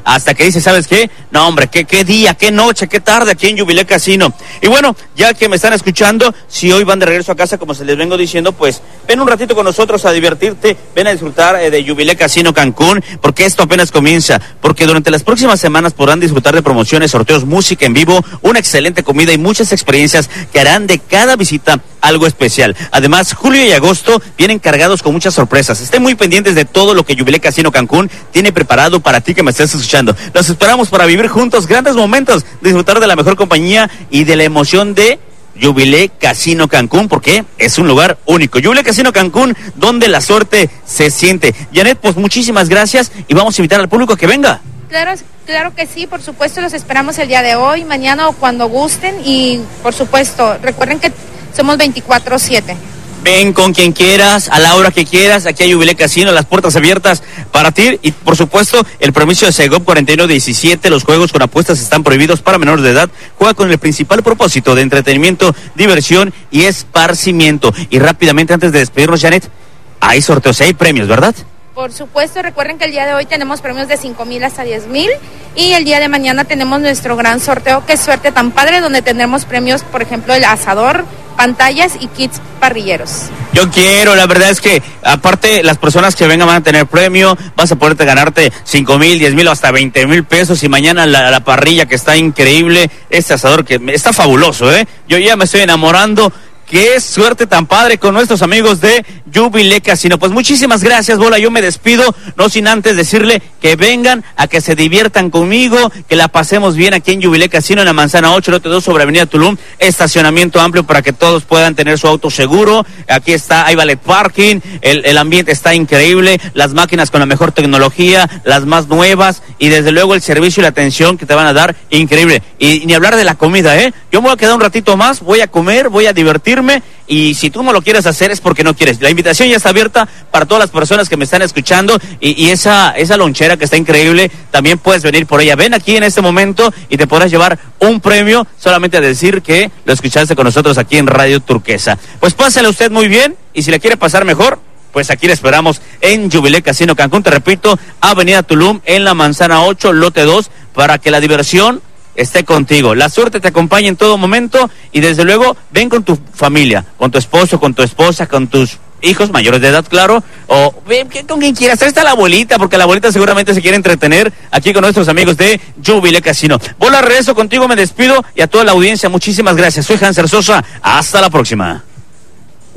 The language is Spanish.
hasta que dice, ¿sabes qué? No, hombre, qué día, qué noche, qué tarde aquí en Jubilee Casino. Y bueno, ya que me están escuchando, si hoy van de regreso a casa, como se les vengo diciendo, pues ven un ratito con nosotros a divertirte, ven a disfrutar de Jubilee Casino Cancún, porque esto apenas comienza, porque durante las próximas semanas podrán disfrutar de promociones, sorteos, música en vivo, una excelente comida y muchas experiencias que harán de cada visita algo especial. Además, julio y agosto vienen cargados con muchas sorpresas. Estén muy pendientes de todo lo que Jubilee Casino Cancún tiene preparado para ti que me estás escuchando. Los esperamos para vivir juntos grandes momentos, disfrutar de la mejor compañía y de la emoción de Jubilee Casino Cancún, porque es un lugar único. Jubilee Casino Cancún, donde la suerte se siente. Janet, pues muchísimas gracias y vamos a invitar al público a que venga. Claro que sí, por supuesto, los esperamos el día de hoy, mañana o cuando gusten y por supuesto, recuerden que somos 24/7. Ven con quien quieras, a la hora que quieras, aquí hay Jubilee Casino, las puertas abiertas para ti y por supuesto el permiso de Segov 4117, los juegos con apuestas están prohibidos para menores de edad, juega con el principal propósito de entretenimiento, diversión y esparcimiento. Y rápidamente antes de despedirnos, Janet, hay sorteos, hay premios, ¿verdad? Por supuesto, recuerden que el día de hoy tenemos premios de 5,000 hasta 10,000 y el día de mañana tenemos nuestro gran sorteo, que es Suerte Tan Padre, donde tendremos premios, por ejemplo, el asador, pantallas y kits parrilleros. Yo quiero, la verdad es que aparte las personas que vengan van a tener premio, vas a poderte ganarte 5,000, 10,000 o hasta 20,000 pesos y mañana la parrilla que está increíble, este asador que está fabuloso, yo ya me estoy enamorando. Qué suerte tan padre con nuestros amigos de Jubilee Casino. Pues muchísimas gracias, Bola. Yo me despido, no sin antes decirle que vengan a que se diviertan conmigo, que la pasemos bien aquí en Jubilee Casino, en la Manzana 8, lote 2, sobre Avenida Tulum. Estacionamiento amplio para que todos puedan tener su auto seguro. Aquí está, hay valet parking, el ambiente está increíble, las máquinas con la mejor tecnología, las más nuevas, y desde luego el servicio y la atención que te van a dar, increíble. Y ni hablar de la comida, Yo me voy a quedar un ratito más, voy a comer, voy a divertirme. Y si tú no lo quieres hacer es porque no quieres. La invitación ya está abierta para todas las personas que me están escuchando y esa lonchera que está increíble, también puedes venir por ella. Ven aquí en este momento y te podrás llevar un premio solamente a decir que lo escuchaste con nosotros aquí en Radio Turquesa. Pues pásale usted muy bien y si le quiere pasar mejor, pues aquí le esperamos en Jubilee Casino Cancún. Te repito, Avenida Tulum, en la Manzana 8, lote 2, para que la diversión esté contigo. La suerte te acompaña en todo momento y desde luego ven con tu familia, con tu esposo, con tu esposa, con tus hijos mayores de edad, claro, o ven con quien quieras. Ahí está la abuelita, porque la abuelita seguramente se quiere entretener aquí con nuestros amigos de Jubilee Casino. Bola, regreso contigo, me despido y a toda la audiencia, muchísimas gracias. Soy Hanser Sosa, hasta la próxima.